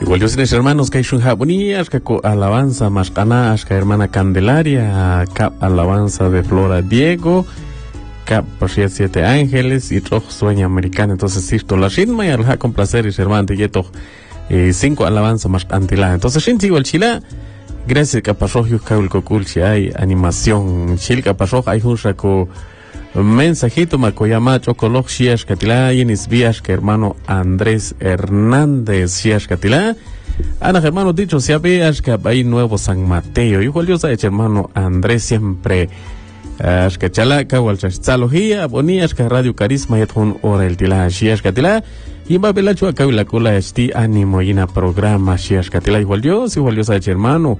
Igual yo mis hermanos que hay un japonías que alabanza más canas que hermana Candelaria, cap alabanza de Flora Diego, cap por 7 ángeles y todo sueño americano. Entonces sisto la ritma y al con placer y hermano y esto 5 alabanza más antila. Entonces sigo el chila. Gracias que pasó yo caul coculchi hay animación chil que pasó hay un saco mensajito macoyama chocolog shiash katila yenis vías que hermano Andrés Hernández shiash katila ana hermano dicho si habías que hay nuevo San Mateo igual yo sé hermano Andrés siempre que chala kawal chastalogía bonías que Radio Carisma y un hora el tila shiash katila y va bela chua kawla kula esti ánimo y na programa shiash katila igual yo sé hermano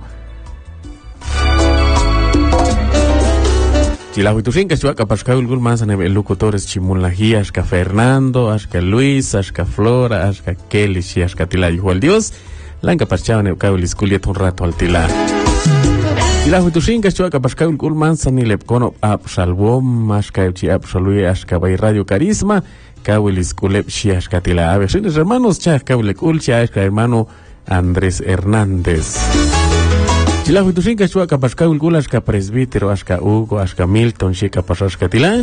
y la huitusin que estuvo capaz que algún más en el locutores chimulajía, asca Fernando, asca Luis, asca Flora, asca Kelly, y asca Tila igual Dios, la encapachaba en el cabo lisculiet un rato al Tila. Y la huitusin que estuvo capaz que algún más en el epcono Absalbom, asca Euchi Absalui, asca Bay Radio Carisma, cabo lisculep, y asca Tila. A ver, hermanos, chas cabo lecul, asca hermano Andrés Hernández. Si la huitusin que estuvo capaz que algún asca presbítero, asca Hugo, asca Milton, si capaz asca Tila.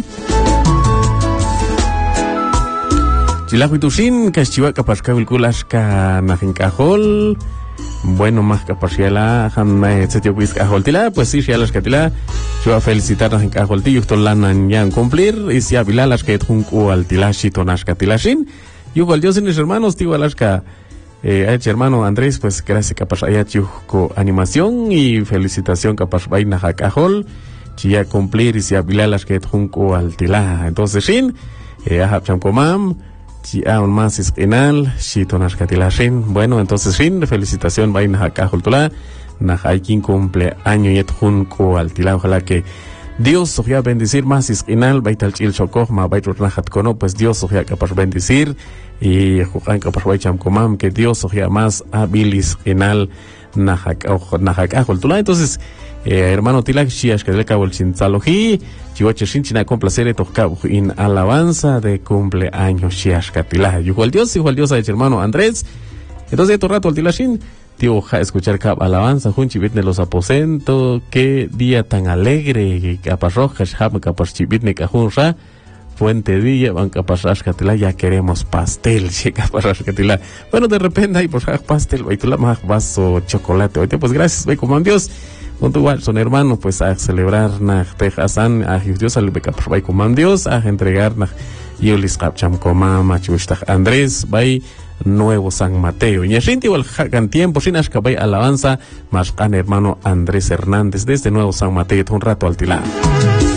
Si la huitusin que estuvo capaz que algún asca Najincajol, bueno, más capaz que la jamás se te hubiese cajol Tila, pues sí, si a las que Tila, yo voy a felicitar Najincajol Tila, esto la han ya cumplir, y si a Bilal las que junco al Tilashi, tonasca Tilashin, y igual yo sin mis hermanos, tío, a las que hermano Andrés, pues gracias capaz haya chuco animación y felicitación capaz vaina jacajol, ya cumplir y si habla las que junco al tila. Entonces, sin, chamcomam, si aún más es penal, si tonas catila sin, bueno, entonces sin, felicitación vaina jacajol tula, najaikin cumple año y junco al tila, ojalá que Dios os va a bendecir más isquinal, baital chil chocoj, ma baitul najat kono, pues Dios os va a capaz bendecir y jujan capaz baicham comam, que Dios os va más habilis isquinal najak tula. Entonces, hermano tilak shiash que le cabo el chintzaloji, chihuache shinchina con placer tocabo in alabanza de cumpleaños shiash katila. Igual Dios, hermano Andrés. Entonces, todo rato al tilashin. Tío, escuchar alabanza, junchibit de los aposentos, qué día tan alegre, capaz rojas, capaz chibitne cajunra, fuente día, van capaz rascatila, ya queremos pastel, si capaz rascatila. Bueno, de repente hay pues pastel, baitula más vaso chocolate. Oye, pues gracias, ve como Dios, junto igual son hermanos, pues a celebrar na tejasan, a Dios al capaz vai como Dios, a entregar na yulis capcham comama, chustach Andrés, vai nuevo San Mateo. Y así igual hagan tiempo sin ascabay alabanza más can hermano Andrés Hernández desde nuevo San Mateo un rato al tilán.